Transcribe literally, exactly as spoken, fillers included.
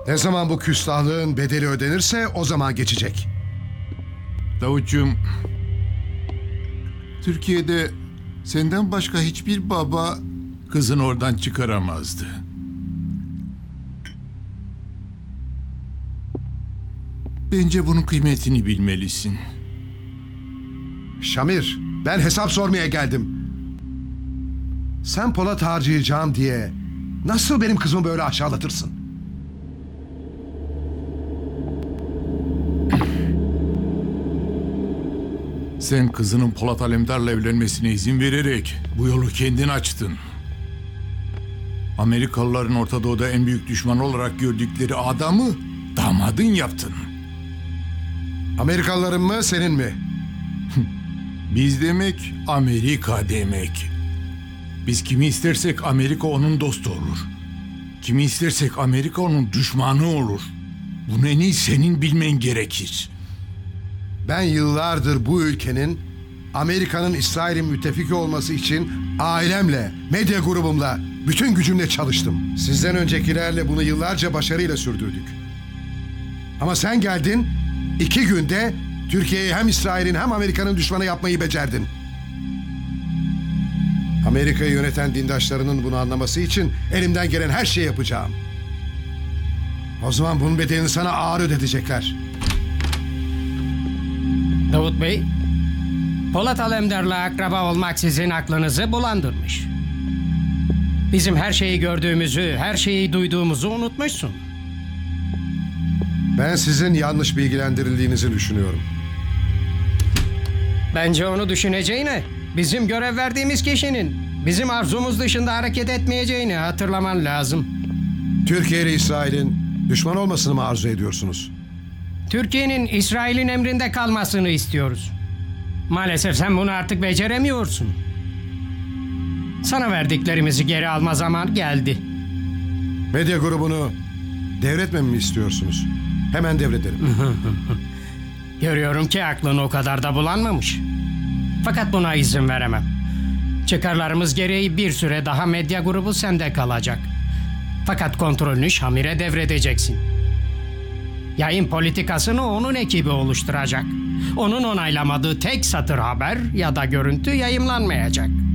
Ne zaman bu küstahlığın bedeli ödenirse o zaman geçecek. Davutcuğum, Türkiye'de senden başka hiçbir baba kızını oradan çıkaramazdı. Bence bunun kıymetini bilmelisin. Şamir, ben hesap sormaya geldim. Sen Polat harcayacağım diye nasıl benim kızımı böyle aşağılatırsın? Sen kızının Polat Alemdar'la evlenmesine izin vererek bu yolu kendin açtın. Amerikalıların Orta Doğu'da en büyük düşman olarak gördükleri adamı damadın yaptın. Amerikalıların mı, senin mi? Biz demek Amerika demek. Biz kimi istersek Amerika onun dostu olur. Kimi istersek Amerika onun düşmanı olur. Bunu en iyi senin bilmen gerekir. Ben yıllardır bu ülkenin Amerika'nın İsrail'in müttefiki olması için ailemle, medya grubumla, bütün gücümle çalıştım. Sizden öncekilerle bunu yıllarca başarıyla sürdürdük. Ama sen geldin, iki günde Türkiye'yi hem İsrail'in hem Amerika'nın düşmanı yapmayı becerdin. Amerika'yı yöneten dindaşlarının bunu anlaması için elimden gelen her şeyi yapacağım. O zaman bunun bedelini sana ağır ödetecekler. Davut Bey, Polat Alemdar'la akraba olmak sizin aklınızı bulandırmış. Bizim her şeyi gördüğümüzü, her şeyi duyduğumuzu unutmuşsun. Ben sizin yanlış bilgilendirildiğinizi düşünüyorum. Bence onu düşüneceğine, bizim görev verdiğimiz kişinin bizim arzumuz dışında hareket etmeyeceğini hatırlaman lazım. Türkiye ile İsrail'in düşman olmasını mı arzu ediyorsunuz? Türkiye'nin İsrail'in emrinde kalmasını istiyoruz. Maalesef sen bunu artık beceremiyorsun. Sana verdiklerimizi geri alma zamanı geldi. Medya grubunu devretmemi mi istiyorsunuz? Hemen devredelim. Görüyorum ki aklın o kadar da bulanmamış. Fakat buna izin veremem. Çıkarlarımız gereği bir süre daha medya grubu sende kalacak. Fakat kontrolünü Şamir'e devredeceksin. Yayın politikasını onun ekibi oluşturacak. Onun onaylamadığı tek satır haber ya da görüntü yayımlanmayacak.